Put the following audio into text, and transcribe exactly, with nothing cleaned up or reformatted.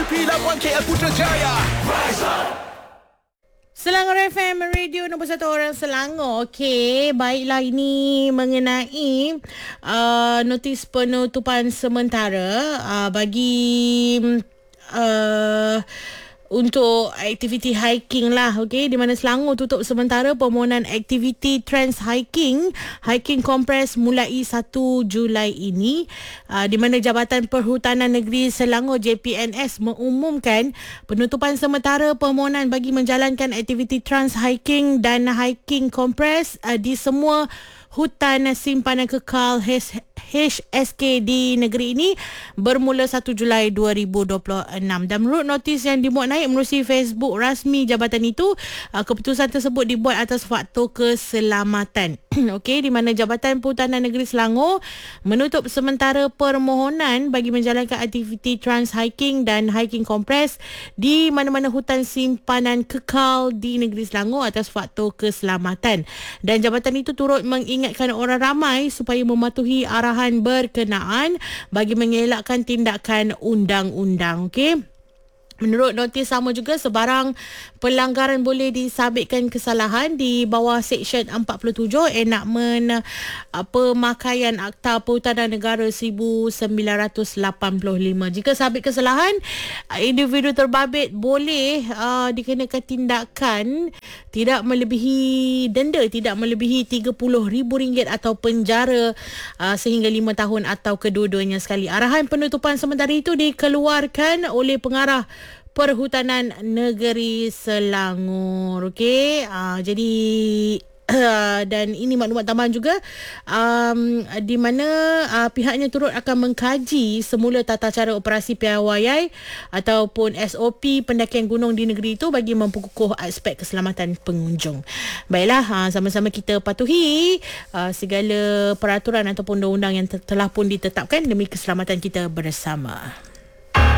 P Labuan K L Putrajaya. Rise up. Selangor F M, radio nombor satu orang Selangor. Okey, baiklah, ini mengenai uh, notis penutupan sementara uh, bagi uh, untuk aktiviti hiking lah, okey, di mana Selangor tutup sementara permohonan aktiviti Trans Hiking Hiking Kompres mulai satu Julai ini, uh, di mana Jabatan Perhutanan Negeri Selangor J P N S mengumumkan penutupan sementara permohonan bagi menjalankan aktiviti Trans Hiking dan Hiking Kompres uh, di semua hutan simpanan kekal H S K di negeri ini bermula satu Julai dua ribu dua puluh enam. Dan menurut notis yang dimuat naik menerusi Facebook rasmi jabatan itu, keputusan tersebut dibuat atas faktor keselamatan. Okey, di mana Jabatan Perhutanan Negeri Selangor menutup sementara permohonan bagi menjalankan aktiviti Trans Hiking dan Hiking Kompres di mana-mana hutan simpanan kekal di negeri Selangor atas faktor keselamatan. Dan jabatan itu turut mengingatkan orang ramai supaya mematuhi arahan berkenaan bagi mengelakkan tindakan undang-undang. Okey. Menurut notis sama juga, sebarang pelanggaran boleh disabitkan kesalahan di bawah Seksyen empat puluh tujuh Enakmen uh, Pemakaian Akta Perhutanan Negara seribu sembilan ratus lapan puluh lima. Jika sabit kesalahan, uh, individu terbabit boleh uh, dikenakan tindakan tidak melebihi denda tidak melebihi tiga puluh ribu ringgit atau penjara uh, sehingga lima tahun atau kedua-duanya sekali. Arahan penutupan sementara itu dikeluarkan oleh Pengarah Perhutanan Negeri Selangor. Okey, uh, jadi uh, dan ini maklumat tambahan juga, um, di mana uh, pihaknya turut akan mengkaji semula tata cara operasi piawaian ataupun S O P pendakian gunung di negeri itu bagi memperkukuh aspek keselamatan pengunjung. Baiklah, uh, sama-sama kita patuhi uh, segala peraturan ataupun undang-undang yang telah pun ditetapkan demi keselamatan kita bersama.